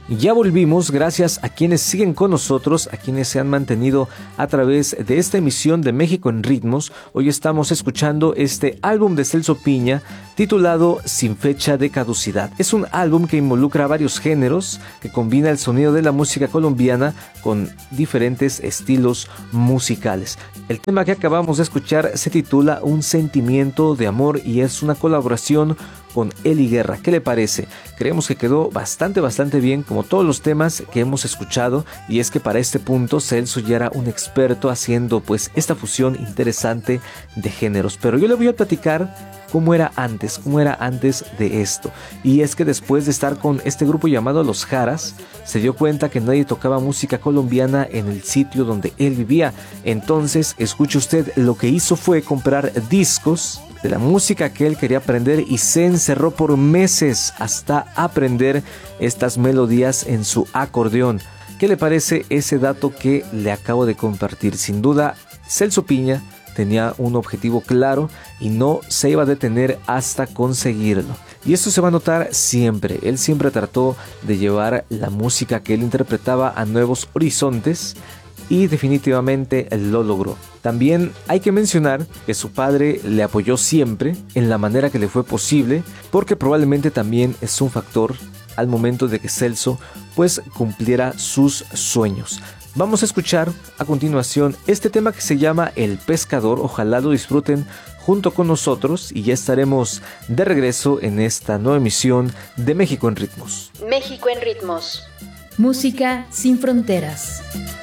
Ya volvimos, gracias a quienes siguen con nosotros, a quienes se han mantenido a través de esta emisión de México en Ritmos. Hoy estamos escuchando este álbum de Celso Piña titulado Sin Fecha de Caducidad. Es un álbum que involucra varios géneros, que combina el sonido de la música colombiana con diferentes estilos musicales. El tema que acabamos de escuchar se titula Un Sentimiento de Amor y es una colaboración con Eli Guerra. ¿Qué le parece? Creemos que quedó bastante bien, como todos los temas que hemos escuchado, y es que para este punto Celso ya era un experto haciendo pues esta fusión interesante de géneros. Pero yo le voy a platicar cómo era antes de esto. Y es que después de estar con este grupo llamado Los Jaras, se dio cuenta que nadie tocaba música colombiana en el sitio donde él vivía. Entonces, escuche usted, lo que hizo fue comprar discos de la música que él quería aprender y se encerró por meses hasta aprender estas melodías en su acordeón. ¿Qué le parece ese dato que le acabo de compartir? Sin duda, Celso Piña tenía un objetivo claro y no se iba a detener hasta conseguirlo. Y esto se va a notar siempre. Él siempre trató de llevar la música que él interpretaba a nuevos horizontes y definitivamente lo logró. También hay que mencionar que su padre le apoyó siempre en la manera que le fue posible, porque probablemente también es un factor al momento de que Celso pues cumpliera sus sueños. Vamos a escuchar a continuación este tema que se llama El Pescador. Ojalá lo disfruten junto con nosotros y ya estaremos de regreso en esta nueva emisión de México en Ritmos. México en Ritmos. Música sin fronteras.